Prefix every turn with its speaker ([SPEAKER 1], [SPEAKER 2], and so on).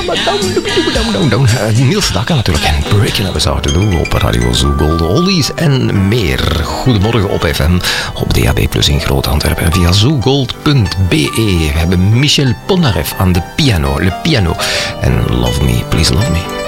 [SPEAKER 1] Niels Dakka natuurlijk en Breaking Up is Hard to Do op Radio Zoo Gold Oldies en meer. Goedemorgen op FM, op DAB Plus in Groot-Antwerpen en via zoogold.be. We hebben Michel Polnareff aan de piano, Le Piano en Love Me, Please Love Me.